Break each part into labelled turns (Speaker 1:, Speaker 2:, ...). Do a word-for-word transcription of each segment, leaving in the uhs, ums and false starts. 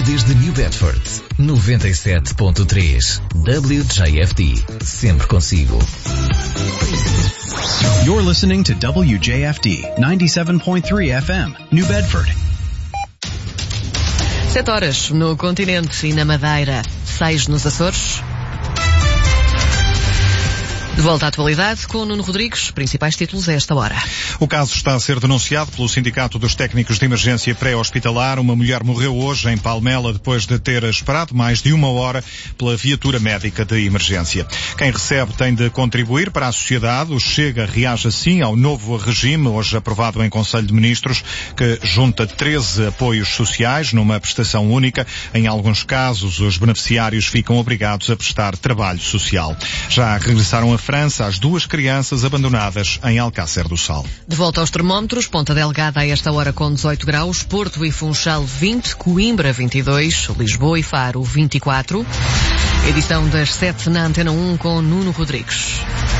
Speaker 1: desde New Bedford, noventa e sete ponto três. W J F D, sempre consigo.
Speaker 2: You're listening to W J F D ninety-seven point three F M, New Bedford.
Speaker 3: Sete horas no continente e na Madeira, seis nos Açores. De volta à atualidade com Nuno Rodrigues, principais títulos a esta hora.
Speaker 4: O caso está a ser denunciado pelo Sindicato dos Técnicos de Emergência Pré-Hospitalar. Uma mulher morreu hoje em Palmela depois de ter esperado mais de uma hora pela viatura médica de emergência. Quem recebe tem de contribuir para a sociedade. O Chega reage assim ao novo regime, hoje aprovado em Conselho de Ministros, que junta treze apoios sociais numa prestação única. Em alguns casos, os beneficiários ficam obrigados a prestar trabalho social. Já regressaram a França as duas crianças abandonadas em Alcácer do Sal.
Speaker 3: De volta aos termómetros, Ponta Delgada a esta hora com dezoito graus, Porto e Funchal vinte, Coimbra vinte e dois, Lisboa e Faro vinte e quatro. Edição das sete na Antena um com Nuno Rodrigues.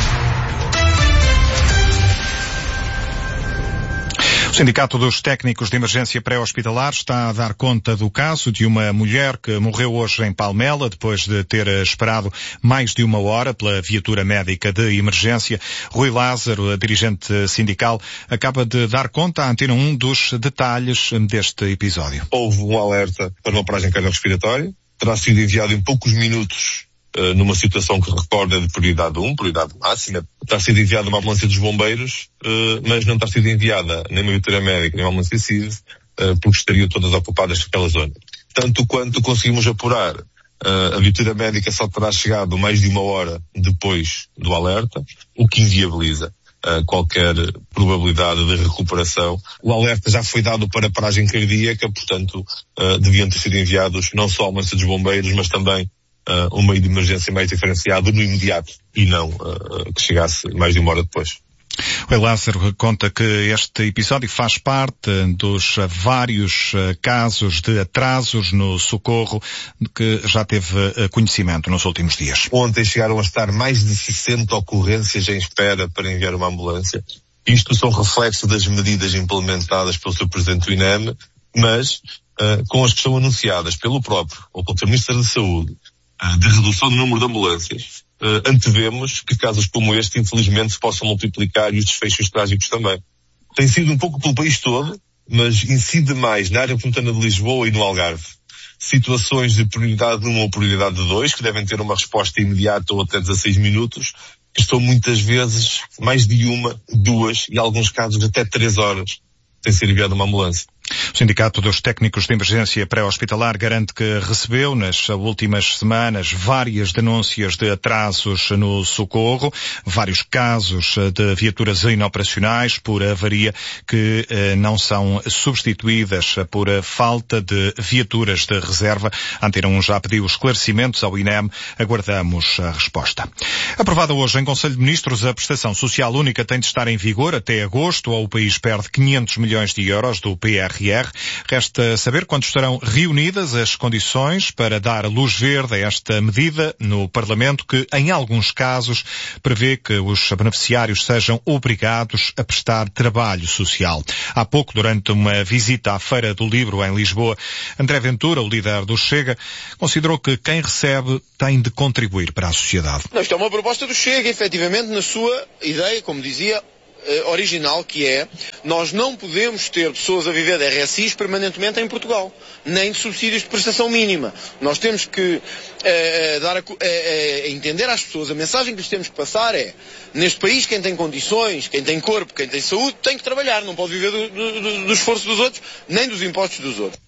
Speaker 4: O Sindicato dos Técnicos de Emergência Pré-Hospitalar está a dar conta do caso de uma mulher que morreu hoje em Palmela depois de ter esperado mais de uma hora pela viatura médica de emergência. Rui Lázaro, a dirigente sindical, acaba de dar conta à Antena um dos detalhes deste episódio.
Speaker 5: Houve um alerta para uma paragem cardiorrespiratória. Terá sido enviado em poucos minutos Uh, numa situação que recorda de prioridade um, prioridade máxima. Está sido enviada uma ambulância dos bombeiros, uh, mas não está sido enviada nem uma viatura médica, nem uma ambulância C I S, uh, porque estariam todas ocupadas naquela zona. Tanto quanto conseguimos apurar, uh, a viatura médica só terá chegado mais de uma hora depois do alerta, o que inviabiliza uh, qualquer probabilidade de recuperação. O alerta já foi dado para paragem cardíaca, portanto, uh, deviam ter sido enviados não só a ambulância dos bombeiros, mas também Uh, um meio de emergência mais diferenciado no imediato e não uh, que chegasse mais de uma hora depois.
Speaker 4: O Lázaro conta que este episódio faz parte dos vários casos de atrasos no socorro que já teve conhecimento nos últimos dias.
Speaker 5: Ontem chegaram a estar mais de sessenta ocorrências em espera para enviar uma ambulância. Isto são reflexos das medidas implementadas pelo seu Presidente do I N E M, mas uh, com as que são anunciadas pelo próprio ou pelo Ministro da Saúde, de redução do número de ambulâncias, uh, antevemos que casos como este, infelizmente, se possam multiplicar e os desfechos trágicos também. Tem sido um pouco pelo país todo, mas incide mais na área metropolitana de Lisboa e no Algarve. Situações de prioridade um ou prioridade dois, que devem ter uma resposta imediata ou até dezasseis minutos, que estão muitas vezes mais de uma, duas e, em alguns casos, até três horas sem ser enviada uma ambulância.
Speaker 4: O Sindicato dos Técnicos de Emergência Pré-Hospitalar garante que recebeu nas últimas semanas várias denúncias de atrasos no socorro, vários casos de viaturas inoperacionais por avaria que eh, não são substituídas por falta de viaturas de reserva. A Antena um já pediu esclarecimentos ao I N E M, aguardamos a resposta. Aprovada hoje em Conselho de Ministros, a prestação social única tem de estar em vigor até agosto, ou o país perde quinhentos milhões de euros do P R R. Resta saber quando estarão reunidas as condições para dar luz verde a esta medida no Parlamento, que em alguns casos prevê que os beneficiários sejam obrigados a prestar trabalho social. Há pouco, durante uma visita à Feira do Livro em Lisboa, André Ventura, o líder do Chega, considerou que quem recebe tem de contribuir para a sociedade.
Speaker 6: Não, isto é uma proposta do Chega, efetivamente, na sua ideia, como dizia, original, que é: nós não podemos ter pessoas a viver de R S Is permanentemente em Portugal, nem de subsídios de prestação mínima. Nós temos que eh, dar a, eh, entender às pessoas, a mensagem que lhes temos que passar é: neste país quem tem condições, quem tem corpo, quem tem saúde, tem que trabalhar, não pode viver do, do, do esforço dos outros, nem dos impostos dos outros.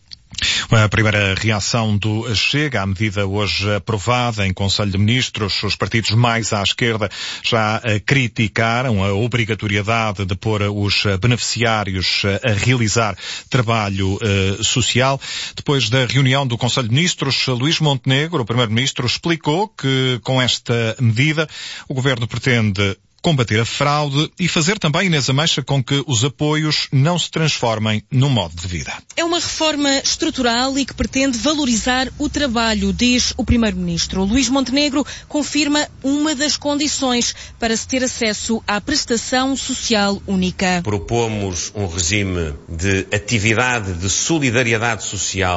Speaker 4: A primeira reação do Chega à medida hoje aprovada em Conselho de Ministros. Os partidos mais à esquerda já criticaram a obrigatoriedade de pôr os beneficiários a realizar trabalho uh, social. Depois da reunião do Conselho de Ministros, Luís Montenegro, o primeiro-ministro, explicou que com esta medida o governo pretende combater a fraude e fazer também, Inês Ameixa, com que os apoios não se transformem num modo de vida.
Speaker 7: É uma reforma estrutural e que pretende valorizar o trabalho, diz o Primeiro-Ministro. Luís Montenegro confirma uma das condições para se ter acesso à prestação social única.
Speaker 8: Propomos um regime de atividade de solidariedade social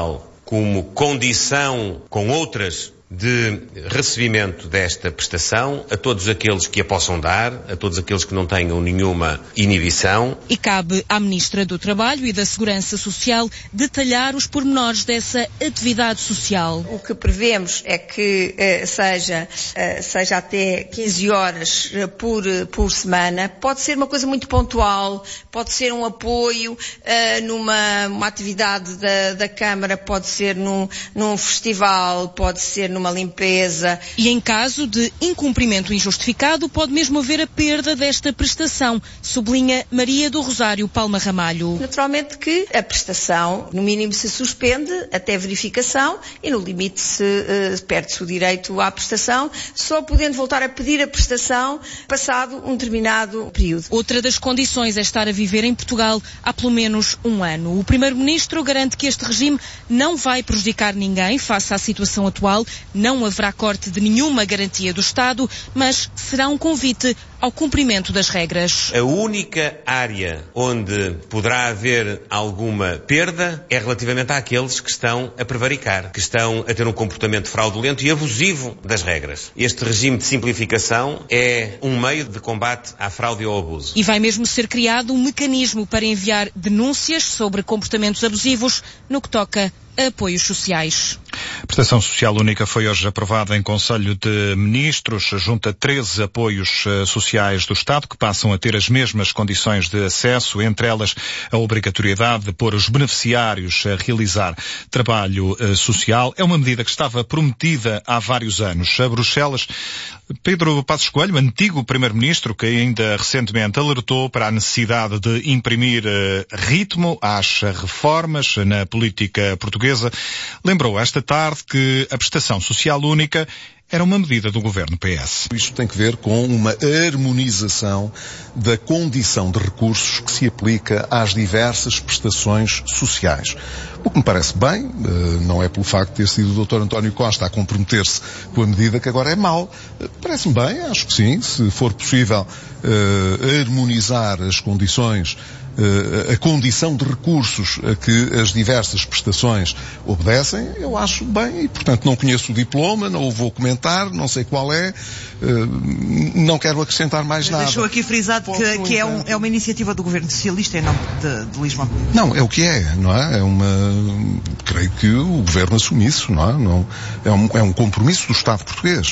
Speaker 8: como condição com outras de recebimento desta prestação a todos aqueles que a possam dar, a todos aqueles que não tenham nenhuma inibição.
Speaker 7: E cabe à Ministra do Trabalho e da Segurança Social detalhar os pormenores dessa atividade social.
Speaker 9: O que prevemos é que eh, seja, eh, seja até quinze horas eh, por, por semana. Pode ser uma coisa muito pontual, pode ser um apoio eh, numa uma atividade da, da Câmara, pode ser num, num festival, pode ser numa limpeza.
Speaker 7: E em caso de incumprimento injustificado, pode mesmo haver a perda desta prestação, sublinha Maria do Rosário Palma Ramalho.
Speaker 9: Naturalmente que a prestação, no mínimo, se suspende até verificação e, no limite, se uh, perde-se o direito à prestação, só podendo voltar a pedir a prestação passado um determinado período.
Speaker 7: Outra das condições é estar a viver em Portugal há pelo menos um ano. O Primeiro-Ministro garante que este regime não vai prejudicar ninguém face à situação atual. Não haverá corte de nenhuma garantia do Estado, mas será um convite ao cumprimento das regras.
Speaker 8: A única área onde poderá haver alguma perda é relativamente àqueles que estão a prevaricar, que estão a ter um comportamento fraudulento e abusivo das regras. Este regime de simplificação é um meio de combate à fraude e ao abuso.
Speaker 7: E vai mesmo ser criado um mecanismo para enviar denúncias sobre comportamentos abusivos no que toca a apoios sociais.
Speaker 4: A prestação social única foi hoje aprovada em Conselho de Ministros, junto a treze apoios sociais do Estado que passam a ter as mesmas condições de acesso, entre elas a obrigatoriedade de pôr os beneficiários a realizar trabalho social. É uma medida que estava prometida há vários anos. A Bruxelas, Pedro Passos Coelho, antigo Primeiro-Ministro, que ainda recentemente alertou para a necessidade de imprimir ritmo às reformas na política portuguesa, lembrou esta tarde que a prestação social única era uma medida do governo P S.
Speaker 10: Isto tem que ver com uma harmonização da condição de recursos que se aplica às diversas prestações sociais. O que me parece bem, não é pelo facto de ter sido o doutor António Costa a comprometer-se com a medida que agora é mau. Parece-me bem, acho que sim, se for possível uh, harmonizar as condições, Uh, a condição de recursos a que as diversas prestações obedecem, eu acho bem, e portanto não conheço o diploma, não o vou comentar, não sei qual é, uh, não quero acrescentar mais nada.
Speaker 11: Deixou aqui frisado que, que é, um, é uma iniciativa do Governo Socialista em nome de, de Luís Montenegro.
Speaker 10: Não, é o que é, não é? É uma, creio que o Governo assume isso, não é? Não, é, um, é um compromisso do Estado português.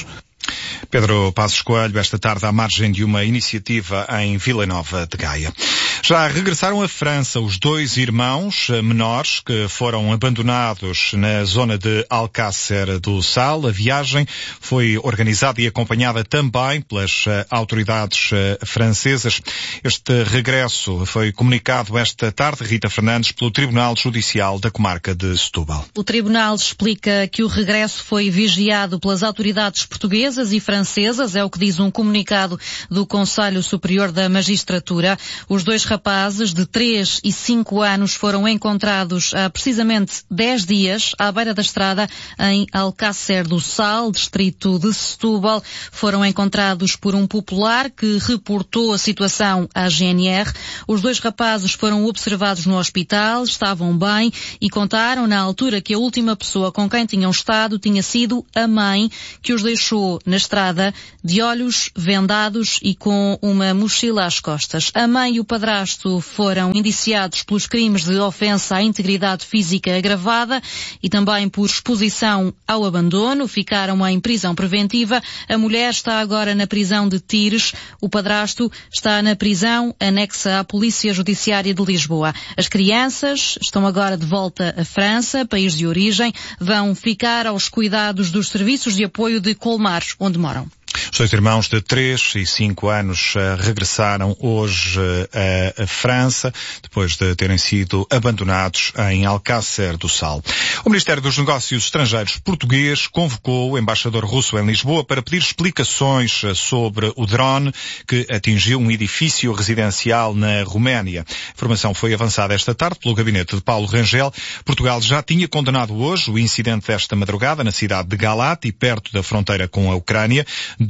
Speaker 4: Pedro Passos Coelho, esta tarde à margem de uma iniciativa em Vila Nova de Gaia. Já regressaram à França os dois irmãos menores que foram abandonados na zona de Alcácer do Sal. A viagem foi organizada e acompanhada também pelas autoridades francesas. Este regresso foi comunicado esta tarde, Rita Fernandes, pelo Tribunal Judicial da Comarca de Setúbal.
Speaker 12: O Tribunal explica que o regresso foi vigiado pelas autoridades portuguesas e francesas, é o que diz um comunicado do Conselho Superior da Magistratura. Os dois rapazes de três e cinco anos foram encontrados há precisamente dez dias à beira da estrada em Alcácer do Sal, distrito de Setúbal. Foram encontrados por um popular que reportou a situação à G N R. Os dois rapazes foram observados no hospital, estavam bem e contaram na altura que a última pessoa com quem tinham estado tinha sido a mãe, que os deixou na estrada de olhos vendados e com uma mochila às costas. A mãe e o padrasto foram indiciados pelos crimes de ofensa à integridade física agravada e também por exposição ao abandono. Ficaram em prisão preventiva. A mulher está agora na prisão de Tires. O padrasto está na prisão anexa à Polícia Judiciária de Lisboa. As crianças estão agora de volta à França, país de origem. Vão ficar aos cuidados dos serviços de apoio de Colmar, onde moram.
Speaker 4: Os dois irmãos de três e cinco anos uh, regressaram hoje uh, à França, depois de terem sido abandonados em Alcácer do Sal. O Ministério dos Negócios Estrangeiros português convocou o embaixador russo em Lisboa para pedir explicações sobre o drone que atingiu um edifício residencial na Roménia. A informação foi avançada esta tarde pelo gabinete de Paulo Rangel. Portugal já tinha condenado hoje o incidente desta madrugada na cidade de Galati, perto da fronteira com a Ucrânia.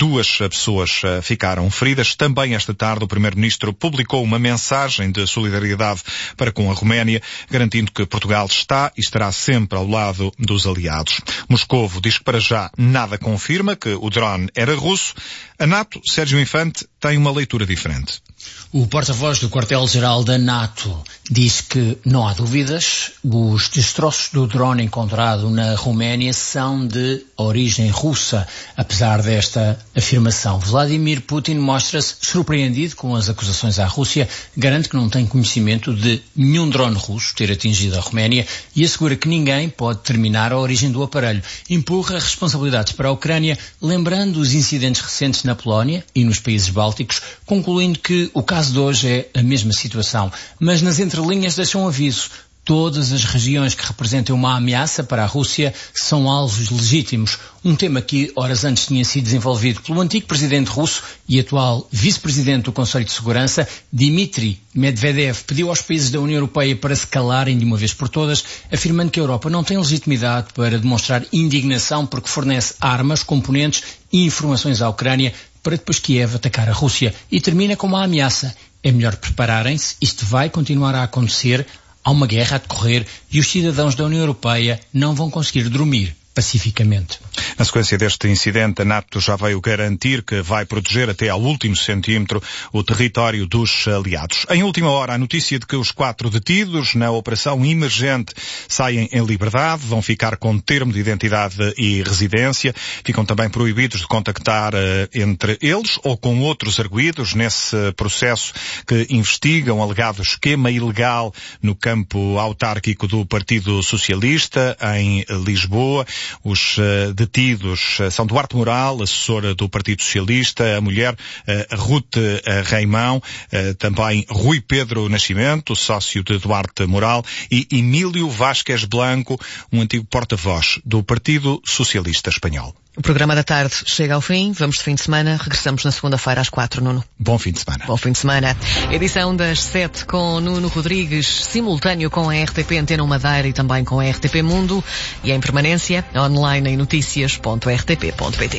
Speaker 4: duas pessoas ficaram feridas. Também esta tarde o Primeiro-Ministro publicou uma mensagem de solidariedade para com a Roménia, garantindo que Portugal está e estará sempre ao lado dos aliados. Moscovo diz que para já nada confirma que o drone era russo. A NATO, Sérgio Infante, tem uma leitura diferente.
Speaker 13: O porta-voz do quartel-geral da NATO diz que não há dúvidas, os destroços do drone encontrado na Roménia são de origem russa, apesar desta afirmação. Vladimir Putin mostra-se surpreendido com as acusações à Rússia, garante que não tem conhecimento de nenhum drone russo ter atingido a Roménia e assegura que ninguém pode determinar a origem do aparelho. Empurra responsabilidades para a Ucrânia, lembrando os incidentes recentes na Polónia e nos países bálticos, concluindo que o caso de hoje é a mesma situação, mas nas entrelinhas deixa um aviso. Todas as regiões que representam uma ameaça para a Rússia são alvos legítimos. Um tema que horas antes tinha sido desenvolvido pelo antigo presidente russo e atual vice-presidente do Conselho de Segurança, Dmitry Medvedev, pediu aos países da União Europeia para se calarem de uma vez por todas, afirmando que a Europa não tem legitimidade para demonstrar indignação porque fornece armas, componentes e informações à Ucrânia para depois Kiev atacar a Rússia. E termina com uma ameaça. É melhor prepararem-se, isto vai continuar a acontecer, há uma guerra a decorrer e os cidadãos da União Europeia não vão conseguir dormir pacificamente.
Speaker 4: Na sequência deste incidente, a NATO já veio garantir que vai proteger até ao último centímetro o território dos aliados. Em última hora, a notícia de que os quatro detidos na operação emergente saem em liberdade, vão ficar com termo de identidade e residência, ficam também proibidos de contactar uh, entre eles ou com outros arguidos nesse processo que investiga um alegado esquema ilegal no campo autárquico do Partido Socialista, em Lisboa. Os uh, detidos uh, são Duarte Moral, assessora do Partido Socialista, a mulher uh, Ruth uh, Reimão, uh, também Rui Pedro Nascimento, sócio de Duarte Moral, e Emílio Vázquez Blanco, um antigo porta-voz do Partido Socialista Espanhol.
Speaker 3: O programa da tarde chega ao fim. Vamos de fim de semana. Regressamos na segunda-feira às quatro, Nuno.
Speaker 4: Bom fim de semana.
Speaker 3: Bom fim de semana. Edição das sete com Nuno Rodrigues, simultâneo com a R T P Antena Madeira e também com a R T P Mundo e em permanência online em noticias ponto r t p ponto p t.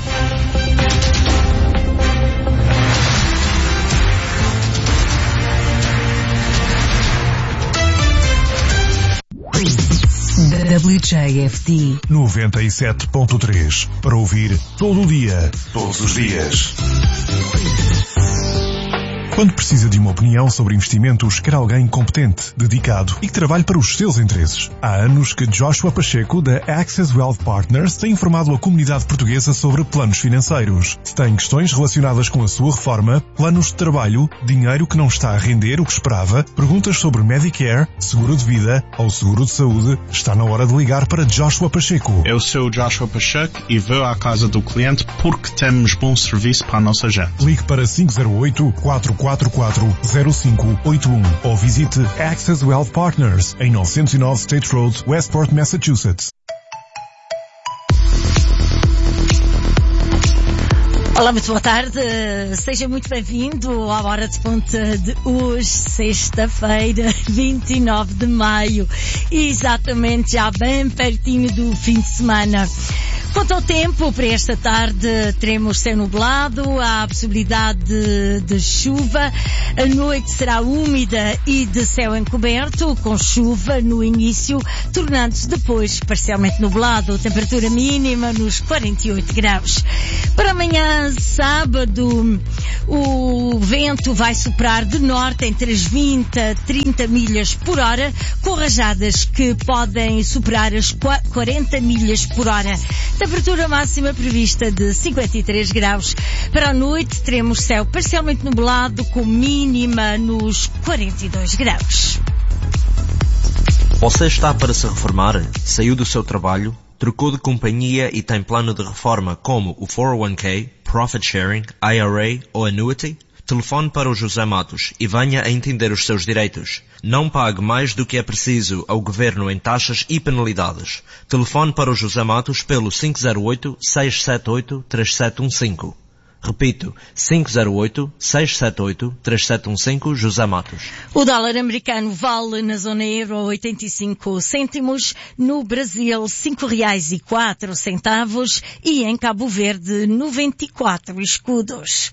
Speaker 14: W J F D
Speaker 15: noventa e sete ponto três para ouvir todo o dia, todos os dias. Quando precisa de uma opinião sobre investimentos, quer alguém competente, dedicado e que trabalhe para os seus interesses. Há anos que Joshua Pacheco, da Access Wealth Partners, tem informado a comunidade portuguesa sobre planos financeiros. Se tem questões relacionadas com a sua reforma, planos de trabalho, dinheiro que não está a render o que esperava, perguntas sobre Medicare, seguro de vida ou seguro de saúde, está na hora de ligar para Joshua Pacheco.
Speaker 16: Eu sou Joshua Pacheco e vou à casa do cliente porque temos bom serviço para a nossa gente.
Speaker 15: Ligue para cinco zero oito, quatro quatro quatro, zero cinco oito um ou visite Access Wealth Partners em novecentos e nove State Road, Westport, Massachusetts.
Speaker 17: Olá, muito boa tarde. Seja muito bem-vindo à Hora de Ponta de hoje, sexta-feira, vinte e nove de maio. Exatamente, já bem pertinho do fim de semana. Quanto ao tempo, para esta tarde teremos céu nublado, há possibilidade de, de chuva. A noite será úmida e de céu encoberto, com chuva no início, tornando-se depois parcialmente nublado. Temperatura mínima nos quarenta e oito graus. Para amanhã, sábado, o vento vai soprar de norte entre as vinte a trinta milhas por hora, com rajadas que podem superar as quarenta milhas por hora. Temperatura máxima prevista de cinquenta e três graus. Para a noite teremos céu parcialmente nublado com mínima nos quarenta e dois graus.
Speaker 18: Você está para se reformar? Saiu do seu trabalho? Trocou de companhia e tem plano de reforma como o quatro oh um k, Profit Sharing, I R A ou Annuity? Telefone para o José Matos e venha a entender os seus direitos. Não pague mais do que é preciso ao Governo em taxas e penalidades. Telefone para o José Matos pelo cinco zero oito, seis sete oito, três sete um cinco. Repito, cinco zero oito, seis sete oito, três sete um cinco, José Matos.
Speaker 17: O dólar americano vale na zona euro oitenta e cinco cêntimos, no Brasil cinco reais e quatro centavos e em Cabo Verde noventa e quatro escudos.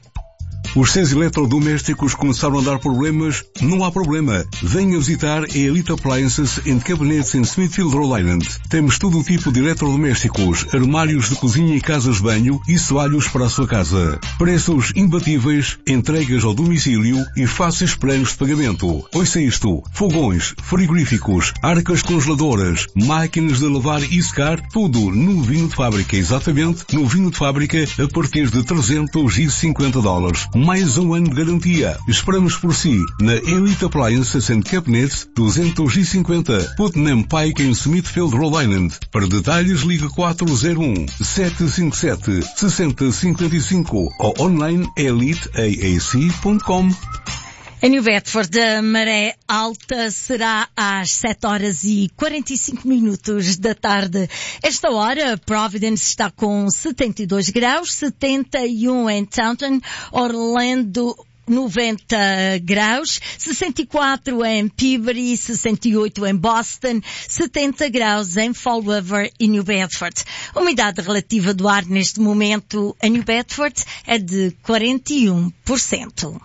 Speaker 19: Os seus eletrodomésticos começaram a dar problemas? Não há problema. Venha visitar a Elite Appliances and Cabinets em Smithfield, Rhode Island. Temos todo o tipo de eletrodomésticos, armários de cozinha e casas de banho e soalhos para a sua casa. Preços imbatíveis, entregas ao domicílio e fáceis planos de pagamento. Ouça isto. Fogões, frigoríficos, arcas congeladoras, máquinas de lavar e secar, tudo no vinho de fábrica. Exatamente, no vinho de fábrica a partir de trezentos e cinquenta dólares. Mais um ano de garantia. Esperamos por si na Elite Appliances and Cabinets duzentos e cinquenta Putnam Pike em Smithfield, Rhode Island. Para detalhes ligue quatro zero um, sete cinco sete, seis zero cinco cinco ou online elite a a c ponto com.
Speaker 17: Em New Bedford, a maré alta será às sete horas e quarenta e cinco minutos da tarde. Esta hora, Providence está com setenta e dois graus, setenta e um em Taunton, Orlando noventa graus, sessenta e quatro em Peabody, sessenta e oito em Boston, setenta graus em Fall River e New Bedford. A umidade relativa do ar neste momento em New Bedford é de quarenta e um por cento.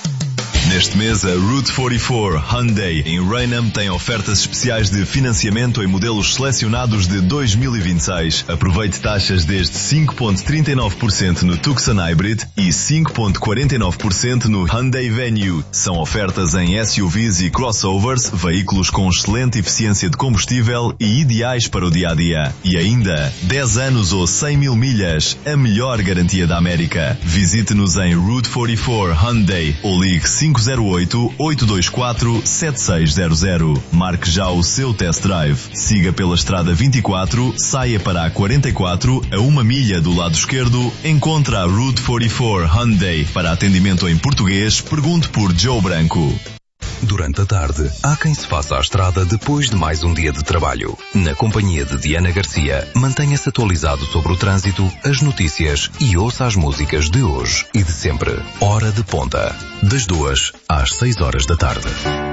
Speaker 20: Neste mês, a Route quarenta e quatro Hyundai em Raynham tem ofertas especiais de financiamento em modelos selecionados de dois mil e vinte e seis. Aproveite taxas desde cinco vírgula trinta e nove por cento no Tucson Hybrid e cinco vírgula quarenta e nove por cento no Hyundai Venue. São ofertas em S U Vs e crossovers, veículos com excelente eficiência de combustível e ideais para o dia-a-dia. E ainda, dez anos ou cem mil milhas, a melhor garantia da América. Visite-nos em Route quarenta e quatro Hyundai ou ligue cinco zero oito, oito dois quatro, sete seis zero zero. Marque já o seu test drive. Siga pela estrada vinte e quatro, saia para a quarenta e quatro, a uma milha do lado esquerdo, encontra a Route quarenta e quatro Hyundai. Para atendimento em português, pergunte por Joe Branco.
Speaker 21: Durante a tarde, há quem se faça à estrada depois de mais um dia de trabalho. Na companhia de Diana Garcia, mantenha-se atualizado sobre o trânsito, as notícias e ouça as músicas de hoje e de sempre. Hora de Ponta, das duas às seis horas da tarde.